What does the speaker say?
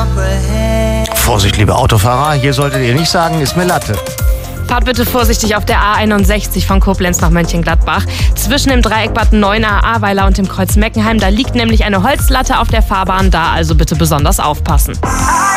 Vorsicht, liebe Autofahrer, hier solltet ihr nicht sagen, ist mir Latte. Fahrt bitte vorsichtig auf der A61 von Koblenz nach Mönchengladbach. Zwischen dem Dreieck Bad Neuenahr, Ahrweiler und dem Kreuz Meckenheim, da liegt nämlich eine Holzlatte auf der Fahrbahn, da also bitte besonders aufpassen.